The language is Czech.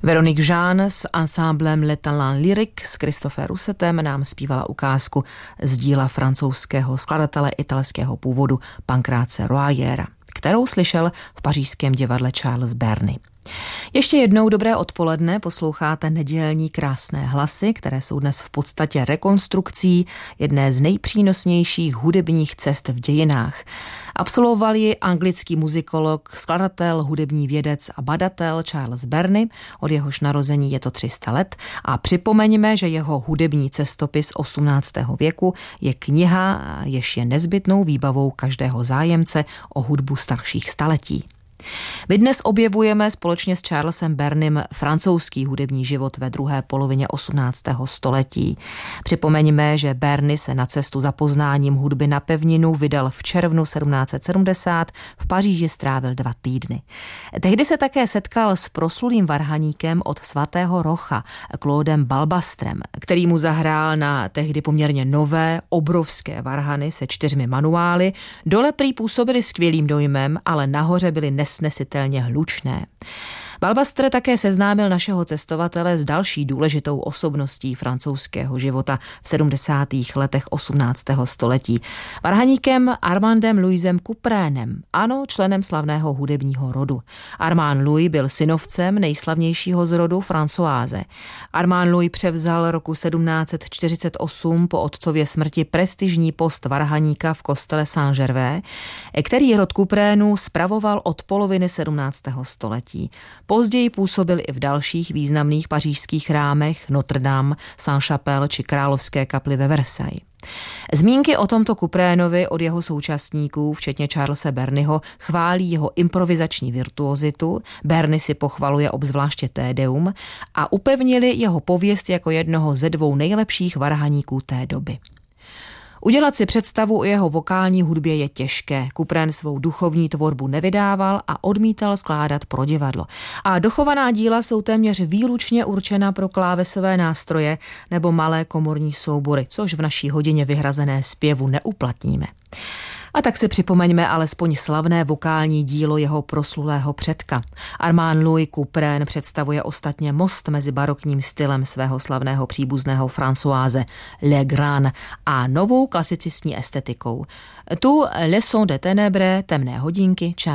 Veronique Jean s ansámblem Le Talent Lyrique s Christophem Roussetem nám zpívala ukázku z díla francouzského skladatele italského původu Pancrace Royera, kterou slyšel v pařížském divadle Charles Berny. Ještě jednou dobré odpoledne, posloucháte nedělní krásné hlasy, které jsou dnes v podstatě rekonstrukcí jedné z nejpřínosnějších hudebních cest v dějinách. Absolvoval ji anglický muzikolog, skladatel, hudební vědec a badatel Charles Berny, od jehož narození je to 300 let, a připomeňme, že jeho hudební cestopis 18. věku je kniha, jež je nezbytnou výbavou každého zájemce o hudbu starších staletí. My dnes objevujeme společně s Charlesem Bernym francouzský hudební život ve druhé polovině 18. století. Připomeňme, že Berny se na cestu za poznáním hudby na pevninu vydal v červnu 1770, v Paříži strávil 2 týdny. Tehdy se také setkal s proslulým varhaníkem od svatého Rocha, Claudem Balbastrem, který mu zahrál na tehdy poměrně nové, obrovské varhany se 4 manuály. Dole prý působili skvělým dojmem, ale nahoře byly nesnesitelně hlučné. Balbastre také seznámil našeho cestovatele s další důležitou osobností francouzského života v 70. letech 18. století. Varhaníkem Armandem Louisem Couperénem, ano, členem slavného hudebního rodu. Armand Louis byl synovcem nejslavnějšího z rodu Françoise. Armand Louis převzal roku 1748 po otcově smrti prestižní post varhaníka v kostele Saint-Gervais, který rod Couperénů spravoval od poloviny 17. století. Později působil i v dalších významných pařížských chrámech Notre Dame, Saint-Chapelle či Královské kapli ve Versailles. Zmínky o tomto Couperénovi od jeho současníků, včetně Charlese Bernyho, chválí jeho improvizační virtuozitu, Berny si pochvaluje obzvláště Tédeum a upevnili jeho pověst jako jednoho ze 2 nejlepších varhaníků té doby. Udělat si představu o jeho vokální hudbě je těžké. Couperén svou duchovní tvorbu nevydával a odmítal skládat pro divadlo. A dochovaná díla jsou téměř výlučně určena pro klávesové nástroje nebo malé komorní soubory, což v naší hodině vyhrazené zpěvu neuplatníme. A tak si připomeňme alespoň slavné vokální dílo jeho proslulého předka. Armand Louis Couperén představuje ostatně most mezi barokním stylem svého slavného příbuzného Françoise Le Grand a novou klasicistní estetikou. Tu Les Sons des Ténèbres, temné hodinky,